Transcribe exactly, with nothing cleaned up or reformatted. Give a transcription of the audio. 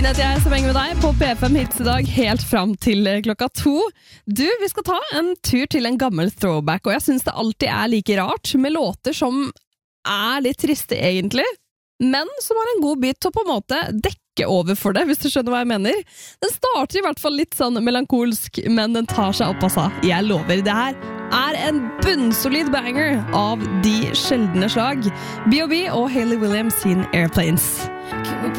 Line heter jeg som henger med deg på P F M Hits i dag, helt fram til klokka to. Du, vi skal ta en tur til en gammel throwback, og jeg synes det alltid er like rart med låter som er litt triste egentlig, men som har en god bit til å på en måte dekke over for det, hvis du skjønner hva jeg mener. Den starter i hvert fall litt sånn melankolsk, men den tar seg opp av seg. Jeg lover, det her er en bunnsolid banger av de sjeldne slag. B O B og Hayley Williams sin Airplanes.